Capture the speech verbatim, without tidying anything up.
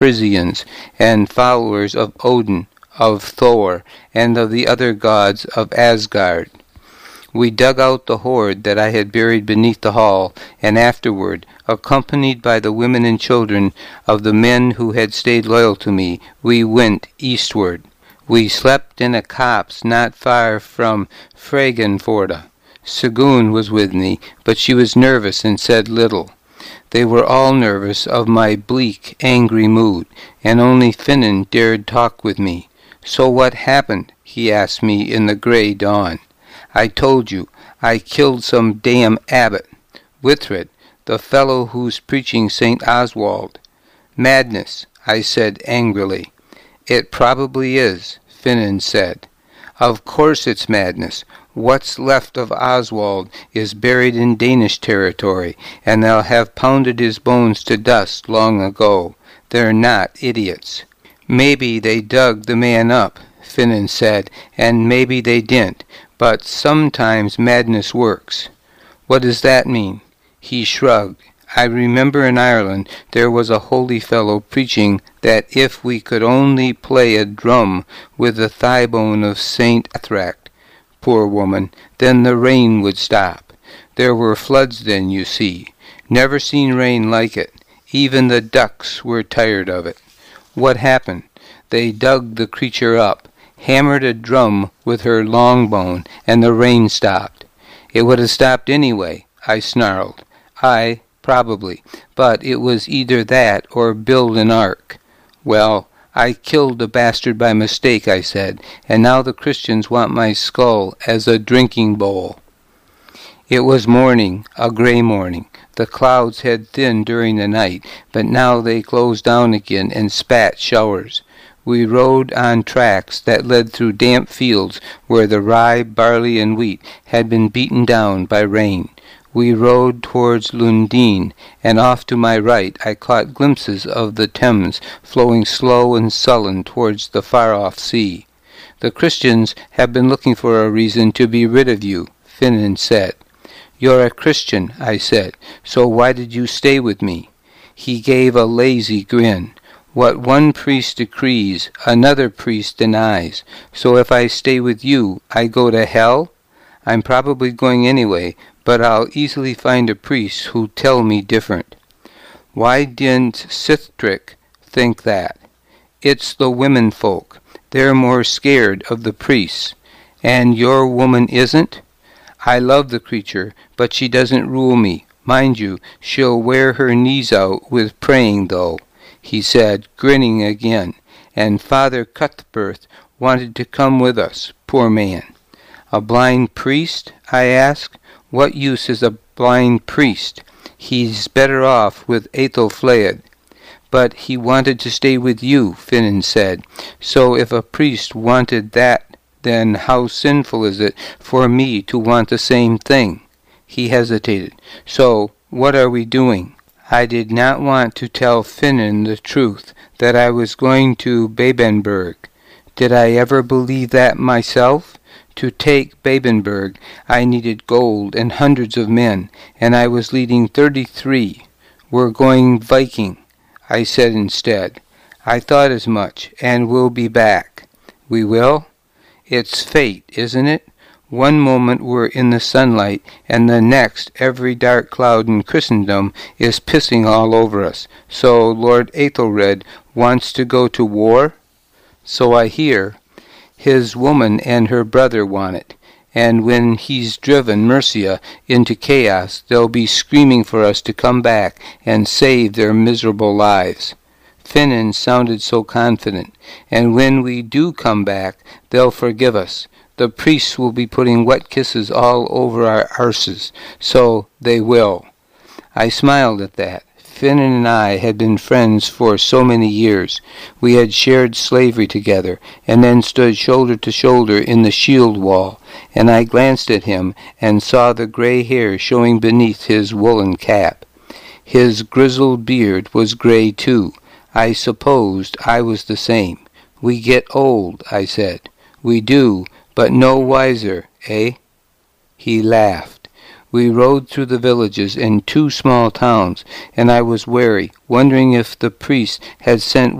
Frisians, and followers of Odin, of Thor, and of the other gods of Asgard. We dug out the hoard that I had buried beneath the hall, and afterward, accompanied by the women and children of the men who had stayed loyal to me, we went eastward. We slept in a copse not far from Fragenforda. Sigyn was with me, but she was nervous and said little. They were all nervous of my bleak, angry mood, and only Finnen dared talk with me. "So what happened?" he asked me in the grey dawn. "I told you, I killed some damn abbot. Withred, the fellow who's preaching Saint Oswald." "Madness," I said angrily. "It probably is," Finnen said. "Of course it's madness. What's left of Oswald is buried in Danish territory, and they'll have pounded his bones to dust long ago. They're not idiots." "Maybe they dug the man up," Finnen said, "and maybe they didn't, but sometimes madness works." "What does that mean?" He shrugged. "I remember in Ireland there was a holy fellow preaching that if we could only play a drum with the thigh bone of Saint Athrac, poor woman, then the rain would stop. There were floods then, you see. Never seen rain like it. Even the ducks were tired of it. What happened? They dug the creature up, hammered a drum with her long bone, and the rain stopped." "It would have stopped anyway," I snarled. "Aye, probably, but it was either that or build an ark." "Well, I killed the bastard by mistake," I said, "and now the Christians want my skull as a drinking bowl." It was morning, a grey morning. The clouds had thinned during the night, but now they closed down again and spat showers. We rode on tracks that led through damp fields where the rye, barley, and wheat had been beaten down by rain. We rode towards Lundin, and off to my right I caught glimpses of the Thames flowing slow and sullen towards the far-off sea. "The Christians have been looking for a reason to be rid of you," Finnen said. "You're a Christian," I said, "so why did you stay with me?" He gave a lazy grin. "What one priest decrees, another priest denies. So if I stay with you, I go to hell? I'm probably going anyway, but I'll easily find a priest who'll tell me different." "Why didn't Sihtric think that?" "It's the women folk. They're more scared of the priests." "And your woman isn't?" "I love the creature, but she doesn't rule me. Mind you, she'll wear her knees out with praying, though," he said, grinning again. "And Father Cuthbert wanted to come with us, poor man." "A blind priest?" I asked. "What use is a blind priest? He's better off with Aethelflaed." "But he wanted to stay with you," Finnen said. "So if a priest wanted that, then how sinful is it for me to want the same thing?" He hesitated. "So, what are we doing?" I did not want to tell Finnen the truth, that I was going to Babenberg. Did I ever believe that myself? To take Babenberg, I needed gold and hundreds of men, and I was leading thirty-three. "We're going Viking," I said instead. "I thought as much, and we'll be back." "We will?" It's fate, isn't it? One moment we're in the sunlight, and the next every dark cloud in Christendom is pissing all over us. So Lord Aethelred wants to go to war? So I hear. His woman and her brother want it, and when he's driven Mercia into chaos, they'll be screaming for us to come back and save their miserable lives. Finnen sounded so confident, and when we do come back, they'll forgive us. The priests will be putting wet kisses all over our arses, so they will. I smiled at that. Finnen and I had been friends for so many years. We had shared slavery together, and then stood shoulder to shoulder in the shield wall, and I glanced at him and saw the gray hair showing beneath his woolen cap. His grizzled beard was gray too. I supposed I was the same. "We get old," I said. "We do, but no wiser, eh?" He laughed. We rode through the villages and two small towns, and I was wary, wondering if the priest had sent